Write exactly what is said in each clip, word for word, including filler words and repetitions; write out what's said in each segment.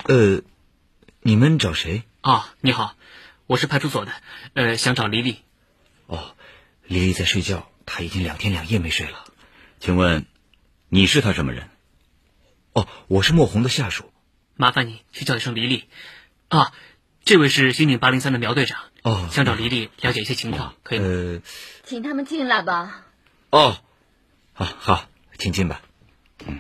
呃，你们找谁？ 哦，你好，我是派出所的，呃，想找黎黎。 哦，黎黎在睡觉，她已经两天两夜没睡了。 请问，你是她什么人？ 哦，我是莫红的下属。 麻烦你去叫一声黎黎。啊，这位是刑警八零三的苗队长。 哦， 想找黎黎了解一些情况，可以吗？ 呃， 请他们进来吧。 哦，好，好，请进吧。 嗯。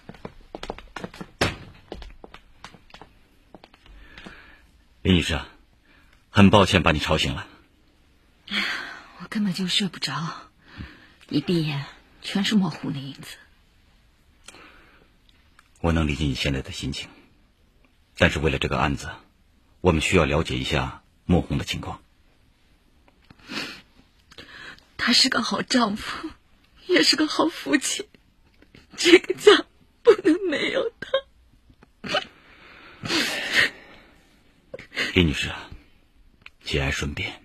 林女士，很抱歉把你吵醒了。 哎呀，我根本就睡不着，一闭眼全是模糊的影子。 我能理解你现在的心情，但是为了这个案子，我们需要了解一下莫红的情况。 他是个好丈夫，也是个好父亲，这个家不能没有他。 李女士，节哀顺变。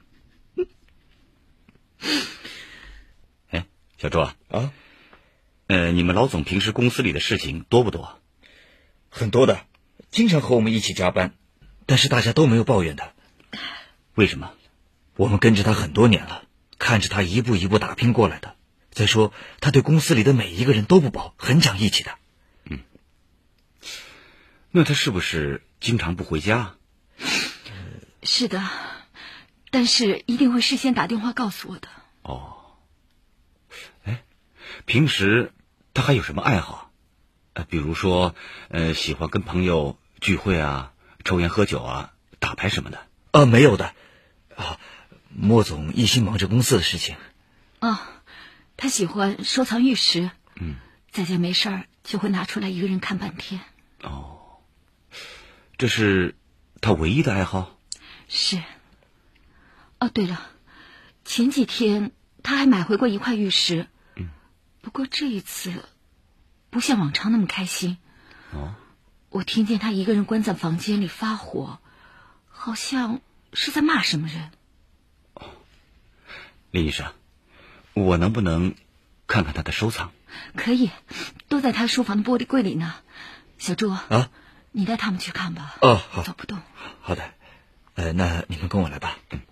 哎，小周啊， 啊， 呃，你们老总平时公司里的事情多不多？ 很多的，经常和我们一起加班，但是大家都没有抱怨他。 为什么？ 我们跟着他很多年了，看着他一步一步打拼过来的。再说，他对公司里的每一个人都不薄，很讲义气的。 嗯，那他是不是经常不回家？ 是的，但是一定会事先打电话告诉我的。 哦，哎，平时他还有什么爱好？呃，比如说，呃，喜欢跟朋友聚会啊，抽烟喝酒啊，打牌什么的。 呃，没有的。啊，莫总一心忙着公司的事情。 啊，他喜欢收藏玉石。 嗯， 在家没事儿就会拿出来一个人看半天。 哦，这是他唯一的爱好？ 是。哦，对了，前几天他还买回过一块玉石。 嗯， 不过这一次不像往常那么开心。 哦， 我听见他一个人关在房间里发火，好像是在骂什么人。 哦，林医生，我能不能看看他的收藏？ 可以，都在他书房的玻璃柜里呢。小朱啊， 你带他们去看吧。 哦，好， 走不动。 好的，呃，那你们跟我来吧。嗯。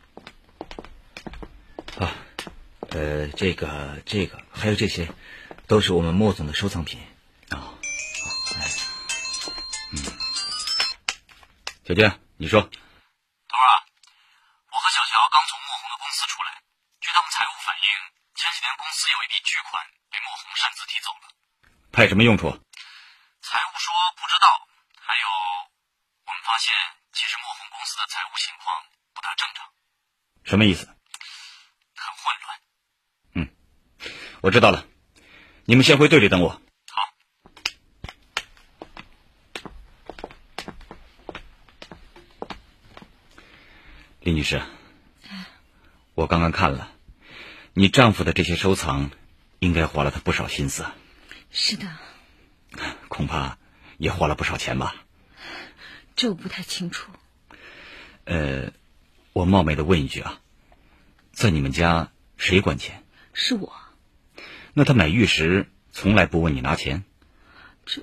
啊，呃，这个、这个，还有这些，都是我们莫总的收藏品。 哦，好，哎，嗯，小娟，你说。 头啊，我和小乔刚从莫红的公司出来，据他们财务反映，前几天公司有一笔巨款被莫红擅自提走了。 派什么用处？ 财务说不知道。还有，我们发现其实莫红公司的财务情况不大正常。 什么意思？ 很混乱。 嗯，我知道了，你们先回队里等我。 好。 林女士，我刚刚看了，你丈夫的这些收藏，应该花了他不少心思。 是的。 恐怕也花了不少钱吧？ 这我不太清楚。 呃，我冒昧的问一句啊，在你们家谁管钱？ 是我。 那他买玉石从来不问你拿钱？ 这……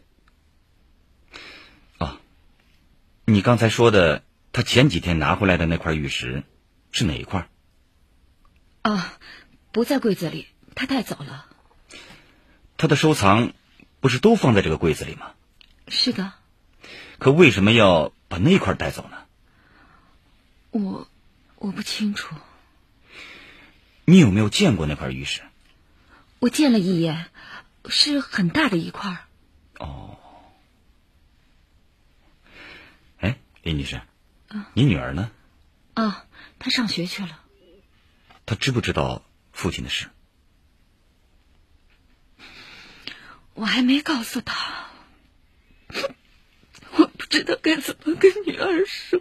啊，你刚才说的，他前几天拿回来的那块玉石是哪一块？ 啊，不在柜子里，他带走了。 他的收藏不是都放在这个柜子里吗？ 是的。 可为什么要把那块带走呢？ 我我不清楚。 你有没有见过那块玉石？ 我见了一眼，是很大的一块。 哦。哎，林女士， 啊， 你女儿呢？ 啊，她上学去了。 她知不知道父亲的事？ 我还没告诉她。我不知道该怎么跟女儿说。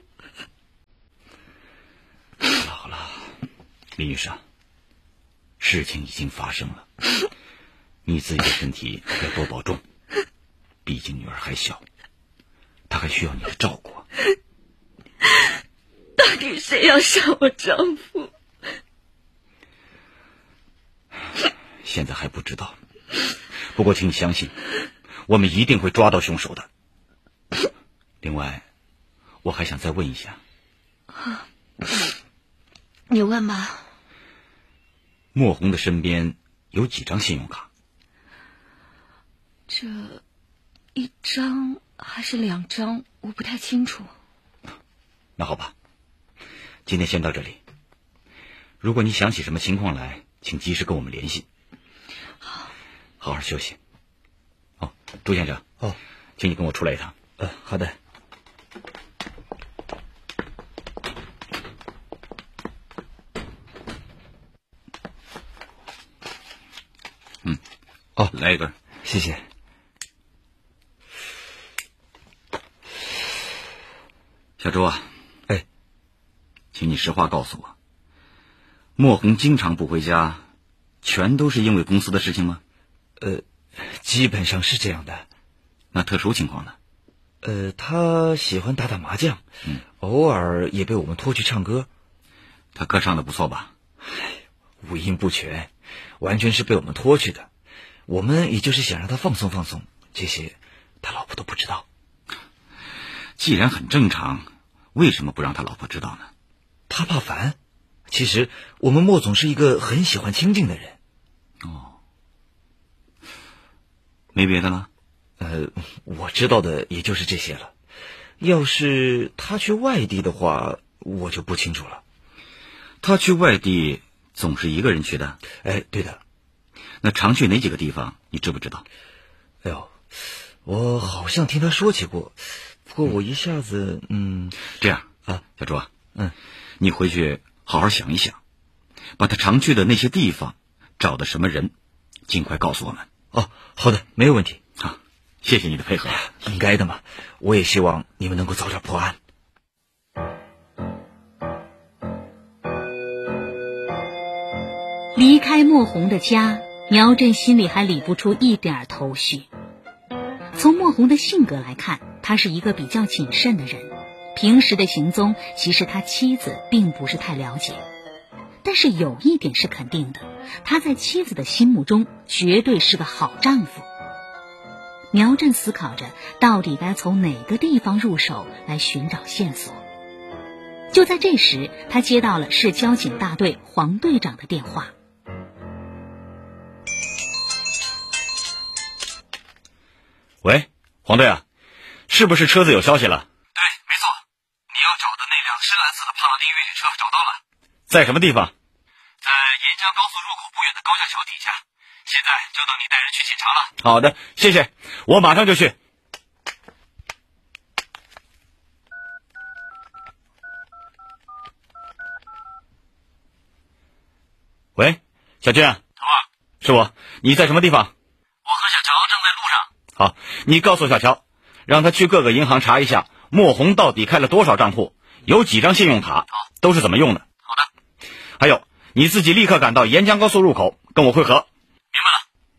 好了好了，林女士，事情已经发生了，你自己的身体要多保重，毕竟女儿还小，她还需要你的照顾。 到底谁要杀我丈夫？ 现在还不知道，不过请你相信，我们一定会抓到凶手的。 另外，我还想再问一下。 你问吧。 莫红的身边有几张信用卡？ 这一张还是两张，我不太清楚。 那好吧，今天先到这里。如果你想起什么情况来，请及时跟我们联系。 好， 好好休息。哦，朱先生。 哦， 请你跟我出来一趟。 呃，好的。 嗯， 哦， 来一根， 谢谢。 小周啊， 哎， 请你实话告诉我，莫红经常不回家，全都是因为公司的事情吗？ 呃，基本上是这样的。 那特殊情况呢？ 呃，他喜欢打打麻将， 嗯， 偶尔也被我们拖去唱歌。 他歌唱的不错吧？ 唉，五音不全，完全是被我们拖去的。我们也就是想让他放松放松，这些他老婆都不知道。 既然很正常，为什么不让他老婆知道呢？ 他怕烦。其实我们莫总是一个很喜欢清静的人。 哦，没别的了？ 呃，我知道的也就是这些了。要是他去外地的话，我就不清楚了。 他去外地总是一个人去的？ 哎，对的。 那常去哪几个地方，你知不知道？ 哎呦，我好像听他说起过，不过我一下子，嗯， 这样啊， 小朱啊， 嗯， 你回去好好想一想，把他常去的那些地方找的什么人，尽快告诉我们。 哦，好的，没有问题。 好，谢谢你的配合。 应该的嘛，我也希望你们能够早点破案。 离开莫红的家，苗振心里还理不出一点头绪。从莫红的性格来看，他是一个比较谨慎的人，平时的行踪其实他妻子并不是太了解。但是有一点是肯定的，他在妻子的心目中绝对是个好丈夫。苗振思考着到底该从哪个地方入手来寻找线索。就在这时，他接到了市交警大队黄队长的电话。 喂，黄队啊，是不是车子有消息了？ 对，没错，你要找的那辆深蓝色的帕拉丁越野车找到了， 在什么地方？ 在沿江高速入口不远的高架桥底下，现在就等你带人去检查了。 好的，谢谢，我马上就去。喂，小俊啊， 头啊， 是我，你在什么地方？ 我和小乔正在路上。 好，你告诉小乔，让他去各个银行查一下莫红到底开了多少账户，有几张信用卡，都是怎么用的。 好的。 还有，你自己立刻赶到沿江高速入口跟我会合。